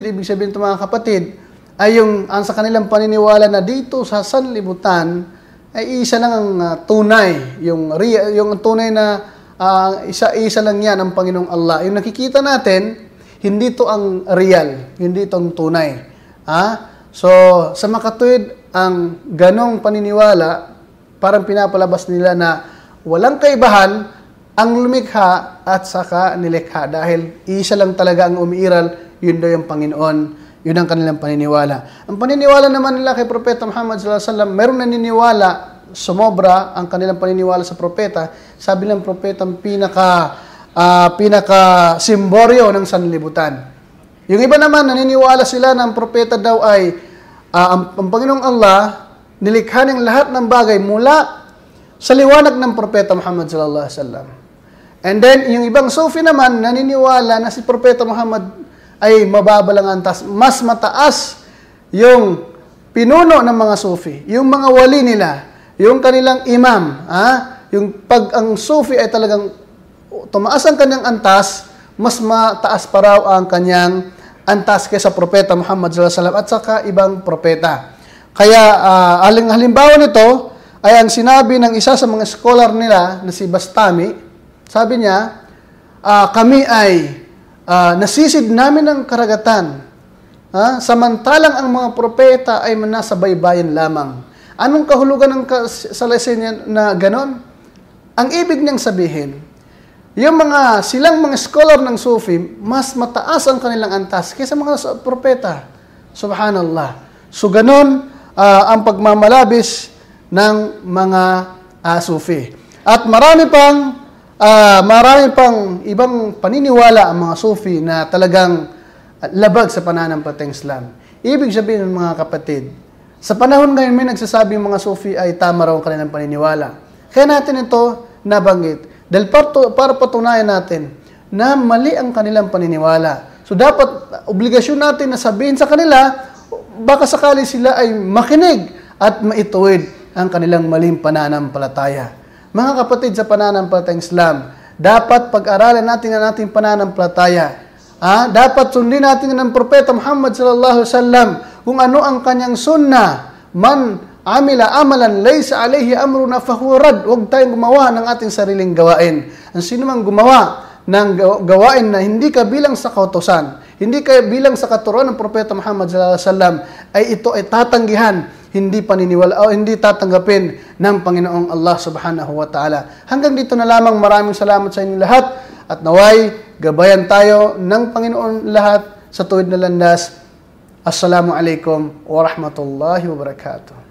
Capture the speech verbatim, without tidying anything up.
Ibig sabihin ito mga kapatid, ay yung ang sa kanilang paniniwala na dito sa sanlibutan ay isa lang ang uh, tunay, yung, real, yung tunay na uh, isa-isa lang yan ang Panginoong Allah. Yung nakikita natin, hindi to ang real, hindi ito ang tunay. Ha? So, sa makatuwid, ang ganong paniniwala, parang pinapalabas nila na walang kaibahan ang lumikha at saka nilikha dahil isa lang talaga ang umiiral, yun daw yung Panginoon, yun ang kanilang paniniwala. Ang paniniwala naman nila kay Propeta Muhammad sallallahu alaihi wasallam, meron naniniwala, sumobra ang kanilang paniniwala sa propeta. Sabi ng propeta, ang pinaka, uh, pinaka simboryo ng sanlibutan. Yung iba naman, naniniwala sila na ang propeta daw ay, uh, ang, ang Panginoong Allah, nilikha ng lahat ng bagay mula sa liwanag ng propeta Muhammad sallallahu alaihi wasallam. And then, yung ibang Sufi naman, naniniwala na si Propeta Muhammad ay mababalang antas. Mas mataas yung pinuno ng mga Sufi, yung mga wali nila, yung kanilang imam. Ha? Yung pag ang Sufi ay talagang tumaas ang kanyang antas, mas mataas pa raw ang kanyang antas kaysa Propeta Muhammad sallallahu alaihi wasallam at saka ibang propeta. Kaya, uh, aling halimbawa nito ay ang sinabi ng isa sa mga scholar nila na si Bastami. Sabi niya, uh, kami ay Uh, nasisid namin ng karagatan, ha? Samantalang ang mga propeta ay nasa baybayin lamang. Anong kahulugan ng salaysay niya na ganon? Ang ibig niyang sabihin, yung mga, silang mga scholar ng Sufi, mas mataas ang kanilang antas kaysa mga propeta. Subhanallah. So ganon uh, ang pagmamalabis ng mga uh, Sufi. At marami pang Uh, marami pang ibang paniniwala ang mga Sufi na talagang labag sa pananampalatayang Islam. Ibig sabihin ng mga kapatid, sa panahon ngayon may nagsasabi ng mga Sufi ay tama raw ang kanilang paniniwala. Kaya natin ito nabanggit. Dahil para, para patunayan natin na mali ang kanilang paniniwala. So dapat obligasyon natin na sabihin sa kanila, baka sakali sila ay makinig at maituwid ang kanilang maling pananampalataya. Mga kapatid sa pananampalatayang Islam, dapat pag-aralan natin ang ating pananampalataya. Ah, dapat sundin natin ng Propeta Muhammad sallallahu alaihi wasallam kung ano ang kanyang sunnah. Man amila amalan laysa alayhi amruna fahuwa rad. Huwag tayong gumawa ng ating sariling gawain. Ang sino mang gumawa ng gawain na hindi kabilang sa kautusan, hindi kabilang sa katuruan ng Propeta Muhammad sallallahu alaihi wasallam, ay ito ay tatanggihan, hindi paniniwala o hindi tatanggapin ng Panginoong Allah subhanahu wa ta'ala. Hanggang dito na lamang, maraming salamat sa inyo lahat at naway gabayan tayo ng Panginoon lahat sa tuwid na landas. Assalamu alaikum wa rahmatullahi wa barakatuh.